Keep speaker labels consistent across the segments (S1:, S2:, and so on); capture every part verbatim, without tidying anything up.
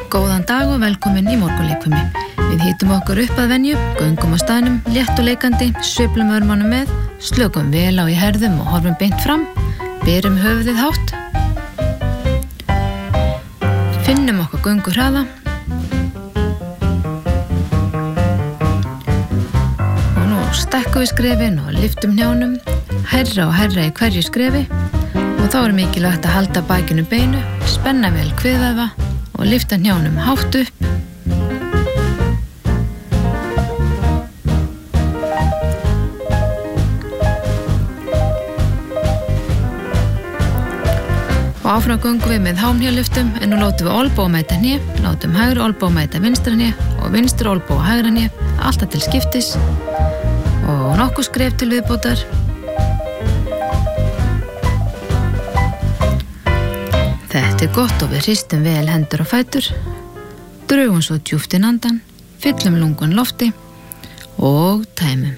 S1: Góðan dag og velkomin í morgunleikfimi. Við hýtum okkur upp að venju, göngum á staðnum, létt og leikandi, sveiflum örmánum með, slökum vel á í herðum og horfum beint fram, berum höfuðið hátt. Finnum okkur göngu hraða. Og nú stekkum við skrefin og lyftum hnjánum, hærra og hærra í hverju skrefi. Og þá er mikilvægt að halda bakinu beinu, spenna vel kviðvöðva og lyfta hnjánum hátt upp. Og áfram göngum við með hámhjáluftum, en nú látum við olbóa mæta hné, látum hægri olbóa mæta vinstra hné og vinstri olbóa hægra hné, alltaf til skiptis og nokkuð skref til viðbótar. Þetta er gott og við hristum vel hendur og fætur, drögum svo djúpt inn andan, fyllum lungun lofti og tæmum.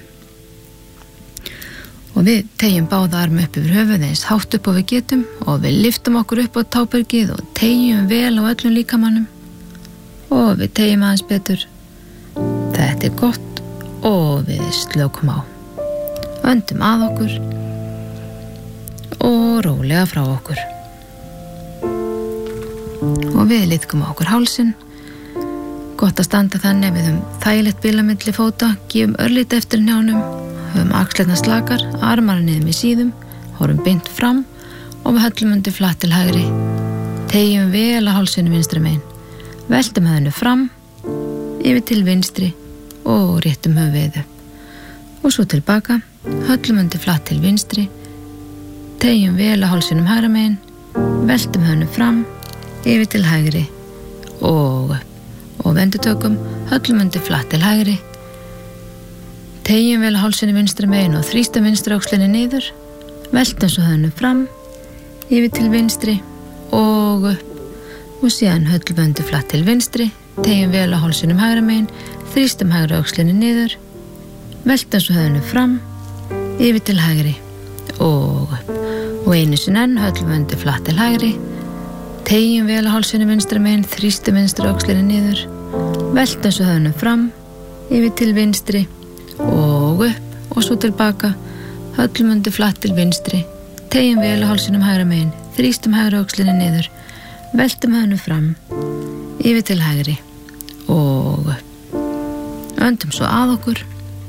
S1: Og við tegjum báða arma upp yfir höfuð eins hátt upp og við getum og við lyftum okkur upp á tábergið og tegjum vel á öllum líkamannum og við tegjum aðeins betur. Þetta er gott og við slökum á. Öndum að okkur og rólega frá okkur. Og við liðkum á okkur hálsinn. Gott að standa þannig við höfum þægilegt bil á milli fóta, gefum örlítið eftir hnjánum, höfum axlirnar slakar, armar niður með síðum, horfum beint fram og við höllum undir flatt til hægri. Tegjum vel á hálsinu vinstra megin. Veltum höfðinu fram, yfir til vinstri og réttum höfuðið upp. Og svo tilbaka, höllum undir flatt til vinstri, tegjum vel á hálsinum hægra megin, veltum höfðinu fram, yfir til hægri og upp. Og vendutökum, höllum undir flatt til hægri, tegjum vel á hálsinni vinstra megin og þrýstum vinstri öxlinni niður, veltum svo höfðinu fram, yfir til vinstri og upp og síðan höllum undir flatt til vinstri, tegjum vel á hálsinum hægra megin, þrýstum hægri öxlinni niður, veltum svo höfðinu fram, yfir til hægri og upp og einu sinni enn höllum undir flatt til hægri, tegjum vel á hálsinni vinstra megin, þrýstum vinstri öxlinni niður, veltum svo höfðinu fram, yfir til vinstri og upp og svo tilbaka, höllum undir flatt til vinstri, tegjum vel á hálsinum hægra megin, þrýstum hægra öxlinni niður, veltum höfðinu fram, yfir til hægri og upp. Öndum svo að okkur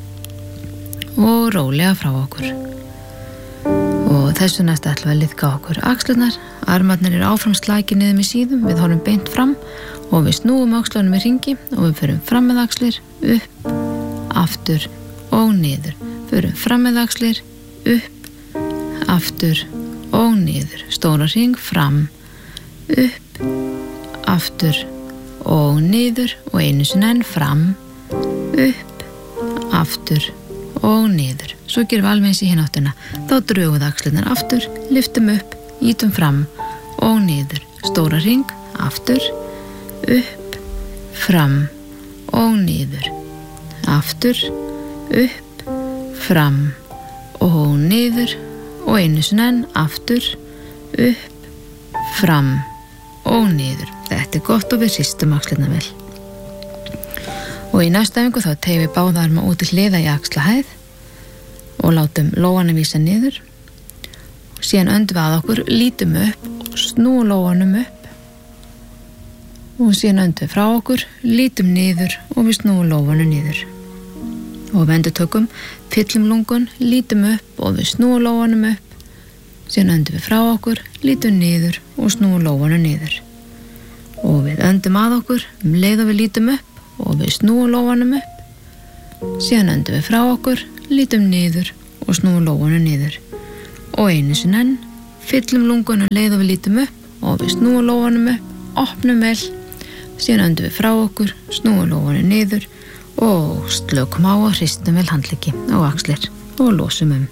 S1: og rólega frá okkur. Og þessu næst ætlum við að liðka okkur axlirnar, armarnir eru áfram slækir niður með síðum, við horfum beint fram og við snúum axlunum í hringi og við förum fram með axlir, upp, aftur og niður. Förum fram með axlir, upp, aftur og niður. Stóra hring, fram, upp, aftur og niður og einu sinni enn fram, upp, aftur og niður. Svo gerum við alveg eins í hina áttuna. Þá drögum við axlirnar aftur, lyftum upp, ýtum fram og niður. Stóra hring, aftur, upp, fram og niður. Aftur, upp, fram og niður og einu sinni enn aftur, upp, fram og niður. Þetta er gott og við hristum axlirnar vel. Og í næstu æfingu þá tegjum við báða arma út til hliða í axlahæð og látum lófanum vísa niður. Og síðan öndum við að okkur, lítum upp og snúum lófanum upp. Og síðan öndum við frá okkur, lítum niður og við snúum lófanum niður. Og vendutökum, fyllum lungun, lítum upp og við snúum lófanum upp. Síðan öndum við frá okkur, lítum niður og snúum lófanum niður. Og við öndum að okkur, um leið og við lítum upp og við snúum lófanum upp. Síðan öndum við frá okkur, lítum niður og snúum lófanum niður. Og einu sinni enn, fyllum lungun um leið og við lítum upp og við snúum lófanum upp, opnum vel. Síðan öndum við frá okkur, snúum lófanum niður og slökum á og hristum vel handleggi og axlir og losum um.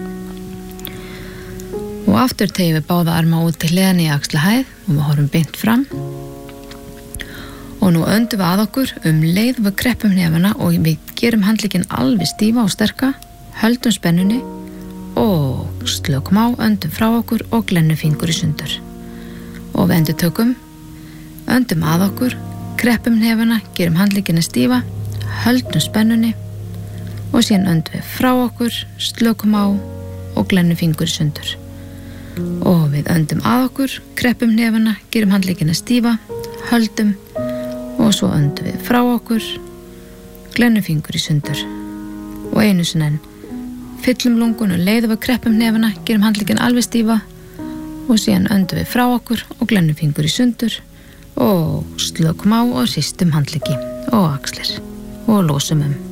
S1: Og aftur tegjum við báða arma út til hliðanna í axlahæð og við horfum beint fram. Og nú öndum við að okkur um leið við kreppum hnefana og við gerum handlegginn alveg stífa og sterka, höldum spennunni og slökum á, öndum frá okkur og glennum fingur í sundur. Og við endurtökum, öndum að okkur, kreppum hnefana, gerum handleggina stífa, höldum spennunni og síðan öndum við frá okkur, slökum á og glennum fingur í sundur. Og við öndum að okkur, kreppum hnefana, gerum handleggina stífa, höldum og svo öndum við frá okkur, glennum fingur í sundur. Og einu sinni enn, fyllum lungun og leiðum við kreppum hnefana, gerum handleggina alveg stífa og síðan öndum við frá okkur og glennum fingur í sundur og slökum á og hristum handleggi og axlir og losum um.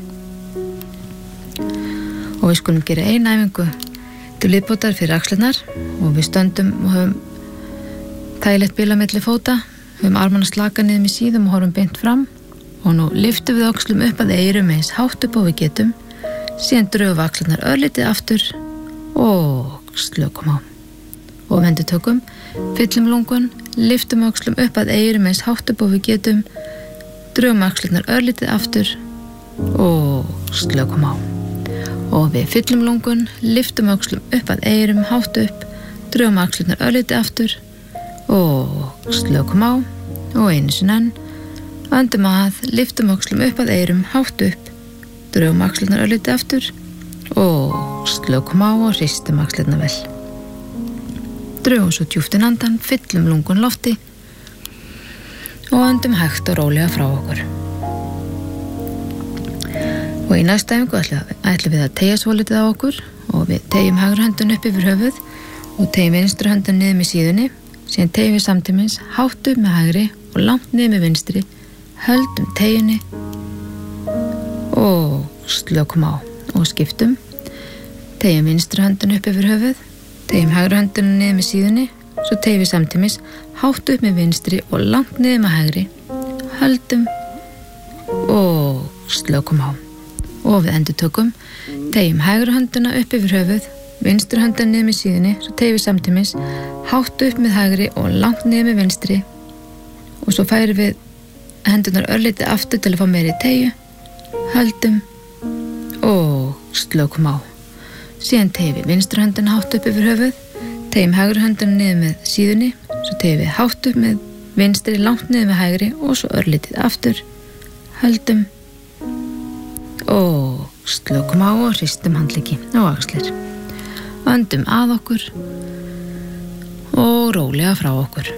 S1: Og við skulum gera eina æfingu til viðbótar fyrir axlirnar og við stöndum og höfum þægilegt bil á milli fóta, höfum armana slaka niður með síðum og horfum beint fram og nú lyftum við öxlum upp að eyrum eins hátt upp og við getum, síðan drögum við axlirnar örlítið aftur og slökum á. Og við endurtökum, fyllum lungun, lyftum öxlum upp að eyrum eins hátt upp og við getum, drögum axlirnar örlítið aftur og slökum á. Og við fyllum lungun, lyftum öxlum upp að eyrum hátt upp, drögum axlirnar örlítið aftur og slökum á. Og einu sinni enn, öndum að, lyftum öxlum upp að eyrum hátt upp, drögum axlirnar örlítið aftur og slökum á og hristum axlirnar vel. Drögum svo djúpt inn andan, fyllum lungun lofti og öndum hægt og rólega frá okkur. Og í næsta æfingu ætlum við að teygja svolítið á okkur og við teygjum hægri höndun upp yfir höfuð og teygjum vinstri höndun niður með síðunni, síðan teygjum við samtímis hátt upp með hægri og langt niður með vinstri, höldum teygjunni og slökum á og skiptum. Teygjum vinstri höndun upp yfir höfuð, teygjum hægri hönduna niður með síðunni, svo teygjum við samtímis hátt upp með vinstri og langt niður með hægri, höldum og slökum á. Og við endurtökum, teygjum hægri hönduna upp yfir höfuð, vinstri hönduna niður með síðunni, svo teygjum við samtímis hátt upp með hægri og langt niður með vinstri og svo færum við hendunar örlítið aftur til að fá meiri teygju, höldum og slökum á. Síðan teygjum við vinstri höndina hátt upp yfir höfuð, teygjum hægri höndina niður með síðunni, svo teygjum við hátt upp með vinstri, langt niður með hægri og svo örlítið aftur, höldum og slökum á og hristum handleggi og axlir. Öndum að okkur og rólega frá okkur.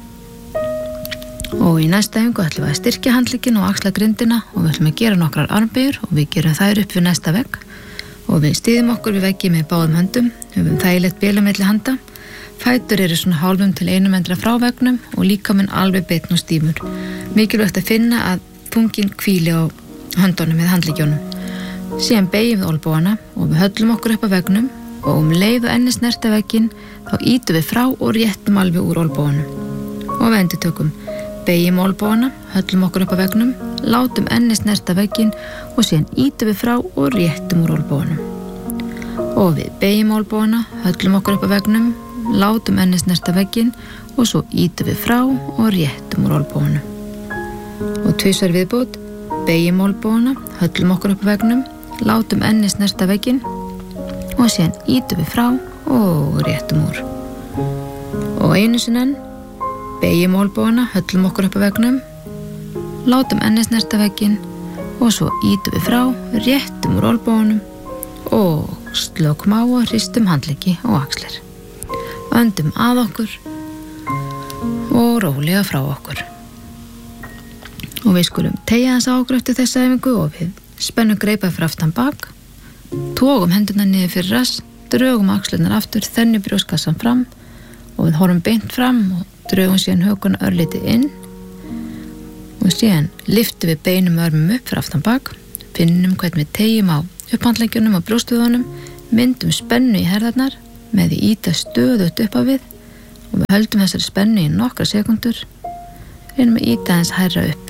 S1: Og í næsta æfingu ætlum við að styrkja handlegginn og axlagrindina og við ætlum að gera nokkrar armbeygjur og við gerum þær upp við næsta vegg. Og við styðjum okkur við veggi með báðum höndum, höfum þægilegt bil á milli handa. Fætur eru svona hálfum til einum metra frá veggnum og líkaminn alveg beinn og stífur. Mikilvægt að finna að þunginn hvíli á höndunum með handleggjónum. Síðan beygjum við olnbogana og við höllum okkur upp að veggnum og um leið og enni snerta vegginn þá ýtum við frá og réttum alveg úr olnboganum. Og við endurtökum, beygjum olnbogana, höllum okkur upp að veggnum, látum enni snerta vegginn og síðan ýtum við frá og réttum úr olnboganum. Og við beygjum olnbogana, höllum okkur upp að veggnum, látum enni snerta vegginn og svo ýtum við frá og réttum úr olnboganum. Og tvisvar viðbót, beygjum olnbogana, höllum okkur upp að veggnum, látum enni snerta vegginn og síðan ýtum við frá og réttum úr. Og einu sinni enn, beygjum olnbogana, höllum okkur upp að veggnum, látum enni snerta vegginn og svo ýtum við frá, réttum úr olnboganum og slökum á og hristum handleggi og axlir. Öndum að okkur og rólega frá okkur. Og við skulum teygja þess á okkur eftir þessa æfingu og við spennum greipað fyrir aftan bak, tógum hendurnar niður fyrir rass, drögum axlirnar aftur, þennum brjóstkassan fram og við horfum beint fram og drögum síðan hökuna örlítið inn og síðan lyftum við beinum og örmum upp fyrir aftan bak, finnum hvernig við teygjum á upphandleggjunum og brjóstvöðunum, myndum spennu í herðarnar með því íta stöðugt upp á við og við höldum þessari spennu í nokkra sekundur, reynum að íta hans hærra upp.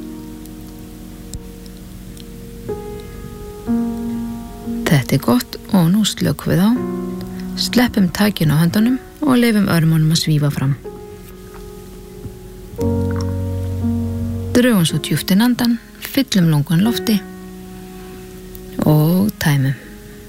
S1: Þetta er gott og nú slökum við á, sleppum takinu á höndunum og leyfum örmunum að svífa fram. Drögum svo djúpt inn andan, fyllum lungun lofti og tæmum.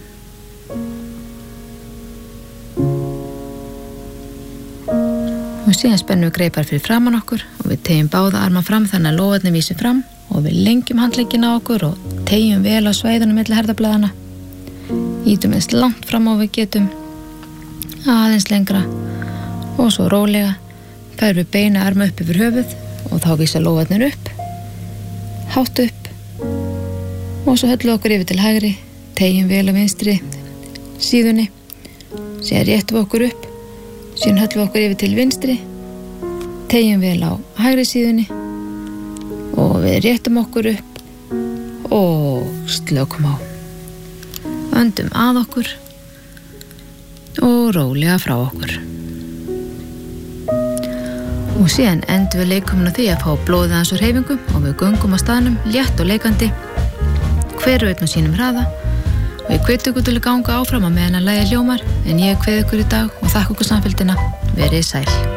S1: Og og síðan spennum við greipar fyrir framan okkur og við teygjum báða arma fram þannig að lófarnir vísi fram og við lengjum handleggina á okkur og teygjum vel á svæðunum milli herðablaðana. Ítum eins langt fram og við getum, aðeins lengra og svo rólega færum við beina arma upp yfir höfuð og þá vísa lófarnir upp, hátt upp og svo höllum við okkur yfir til hægri, teygjum vel á vinstri síðunni, síðan réttum við okkur upp, síðan höllum við okkur yfir til vinstri, teygjum vel á hægri síðunni og við réttum okkur upp og slökum á. Öndum að okkur og rólega frá okkur. Og síðan endum við leikkomin á því að fá blóðið hans úr hreyfingum og við göngum á staðnum létt og leikandi, hver og einn á sínum hraða og ég hvet ykkur til að ganga áfram á meðan að lagið hljómar en ég kveð ykkur í dag og þakka ykkur samfylgdina. Verið sæl.